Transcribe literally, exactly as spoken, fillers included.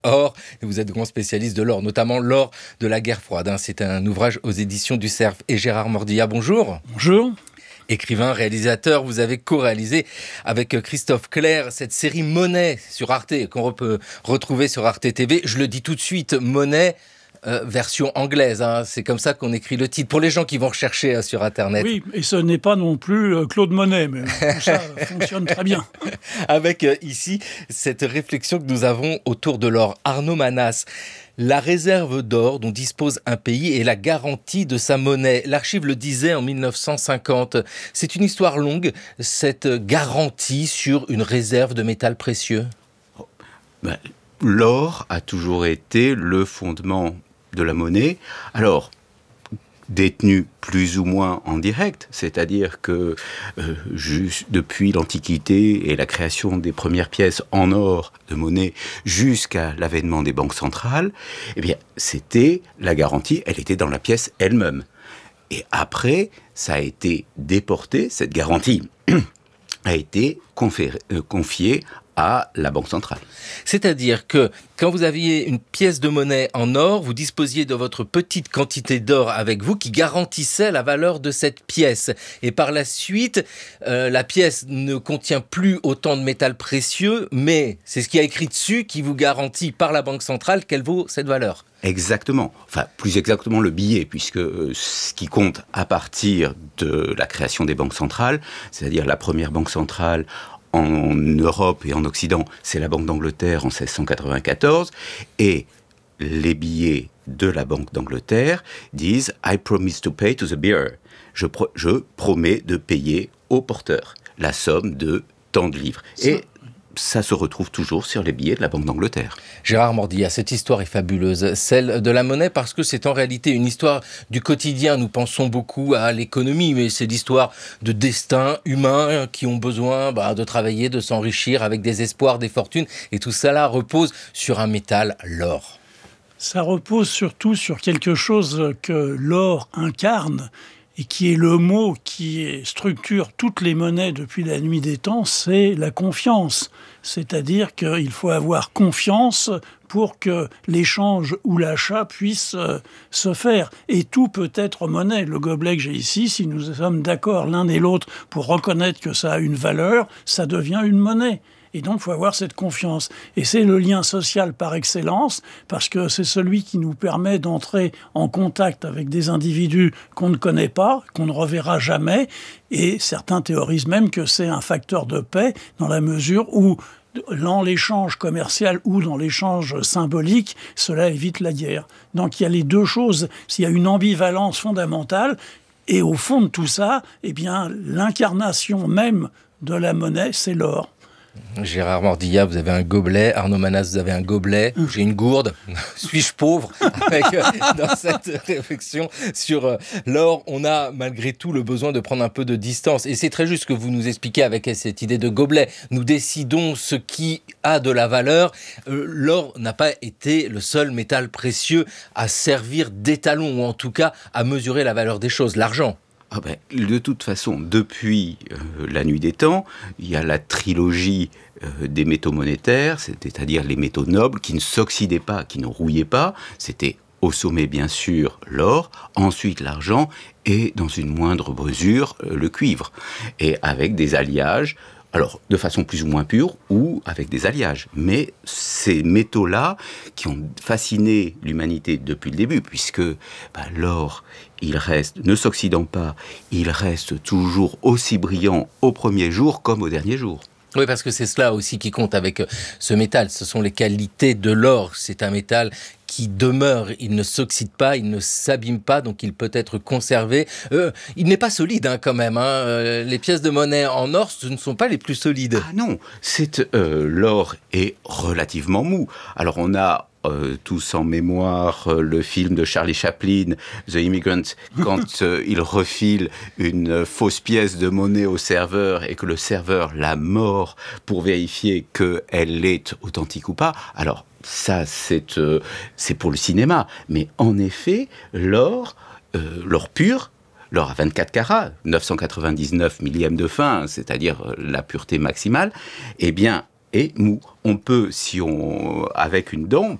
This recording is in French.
Or, vous êtes grand spécialiste de l'or, notamment l'or de la guerre froide. Hein. C'est un ouvrage aux éditions du Cerf. Et Gérard Mordillat, bonjour. Bonjour. Écrivain, réalisateur, vous avez co-réalisé avec Christophe Clair cette série Monnaie sur Arte, qu'on peut retrouver sur Arte T V. Je le dis tout de suite, Monnaie, euh, version anglaise. Hein. C'est comme ça qu'on écrit le titre. Pour les gens qui vont rechercher euh, sur Internet. Oui, et ce n'est pas non plus euh, Claude Monet, mais tout ça fonctionne très bien. Avec euh, ici cette réflexion que nous avons autour de l'or. Arnaud Manas, la réserve d'or dont dispose un pays est la garantie de sa monnaie. L'Archive le disait en dix-neuf cent cinquante. C'est une histoire longue, cette garantie sur une réserve de métal précieux. Ben, l'or a toujours été le fondement de la monnaie. Alors, détenu plus ou moins en direct, c'est-à-dire que euh, juste depuis l'Antiquité et la création des premières pièces en or de monnaie jusqu'à l'avènement des banques centrales, eh bien, c'était la garantie, elle était dans la pièce elle-même. Et après, ça a été déporté, cette garantie a été conféré, euh, confiée à la Banque centrale. C'est-à-dire que quand vous aviez une pièce de monnaie en or, vous disposiez de votre petite quantité d'or avec vous qui garantissait la valeur de cette pièce. Et par la suite, euh, la pièce ne contient plus autant de métal précieux, mais c'est ce qui est écrit dessus qui vous garantit par la Banque centrale qu'elle vaut cette valeur. Exactement. Enfin, plus exactement le billet, puisque euh, ce qui compte à partir de la création des banques centrales, c'est-à-dire la première banque centrale en Europe et en Occident, c'est la Banque d'Angleterre en seize cent quatre-vingt-quatorze, et les billets de la Banque d'Angleterre disent « I promise to pay to the bearer ». Je, pro- je promets de payer au porteur la somme de tant de livres. Ça... Et ça se retrouve toujours sur les billets de la Banque d'Angleterre. Gérard Mordillat, cette histoire est fabuleuse, celle de la monnaie, parce que c'est en réalité une histoire du quotidien. Nous pensons beaucoup à l'économie, mais c'est l'histoire de destins humains qui ont besoin bah, de travailler, de s'enrichir avec des espoirs, des fortunes. Et tout cela repose sur un métal, l'or. Ça repose surtout sur quelque chose que l'or incarne, et qui est le mot qui structure toutes les monnaies depuis la nuit des temps, c'est la confiance. C'est-à-dire qu'il faut avoir confiance pour que l'échange ou l'achat puisse euh, se faire. Et tout peut être monnaie. Le gobelet que j'ai ici, si nous sommes d'accord l'un et l'autre pour reconnaître que ça a une valeur, ça devient une monnaie. Et donc, il faut avoir cette confiance. Et c'est le lien social par excellence, parce que c'est celui qui nous permet d'entrer en contact avec des individus qu'on ne connaît pas, qu'on ne reverra jamais. Et certains théorisent même que c'est un facteur de paix, dans la mesure où, dans l'échange commercial ou dans l'échange symbolique, cela évite la guerre. Donc, il y a les deux choses. S'il y a une ambivalence fondamentale, et au fond de tout ça, eh bien, l'incarnation même de la monnaie, c'est l'or. Gérard Mordillat, vous avez un gobelet. Arnaud Manas, vous avez un gobelet. J'ai une gourde. Suis-je pauvre? Avec, euh, dans cette réflexion sur euh, l'or, on a malgré tout le besoin de prendre un peu de distance. Et c'est très juste ce que vous nous expliquez avec cette idée de gobelet. Nous décidons ce qui a de la valeur. Euh, l'or n'a pas été le seul métal précieux à servir d'étalon, ou en tout cas à mesurer la valeur des choses. L'argent. Ah ben, de toute façon, depuis euh, la nuit des temps, il y a la trilogie euh, des métaux monétaires, c'est-à-dire les métaux nobles qui ne s'oxydaient pas, qui ne rouillaient pas. C'était au sommet, bien sûr, l'or, ensuite l'argent et, dans une moindre mesure, euh, le cuivre. Et avec des alliages, alors de façon plus ou moins pure ou avec des alliages. Mais ces métaux-là qui ont fasciné l'humanité depuis le début, puisque ben, l'or, il reste, ne s'oxydant pas, il reste toujours aussi brillant au premier jour comme au dernier jour. Oui, parce que c'est cela aussi qui compte avec ce métal. Ce sont les qualités de l'or. C'est un métal qui demeure, il ne s'oxyde pas, il ne s'abîme pas, donc il peut être conservé. Euh, il n'est pas solide hein, quand même. Hein. Euh, les pièces de monnaie en or, ce ne sont pas les plus solides. Ah non, c'est, euh, l'or est relativement mou. Alors on a Euh, tous en mémoire euh, le film de Charlie Chaplin, The Immigrant, quand euh, il refile une euh, fausse pièce de monnaie au serveur et que le serveur la mord pour vérifier qu'elle est authentique ou pas. Alors ça, c'est, euh, c'est pour le cinéma. Mais en effet, l'or, euh, l'or pur, l'or à vingt-quatre carats, neuf cent quatre-vingt-dix-neuf millièmes de fin, c'est-à-dire la pureté maximale, eh bien, est mou. on peut, si on, avec une dent,